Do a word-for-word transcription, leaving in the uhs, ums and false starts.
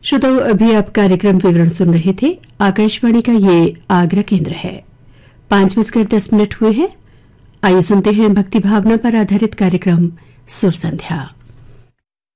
श्रोताओं, अभी आप कार्यक्रम विवरण सुन रहे थे। आकाशवाणी का ये आगरा केंद्र है। पांच बजकर दस मिनट हुए हैं। आइए सुनते हैं भक्ति भावना पर आधारित कार्यक्रम सुर संध्या।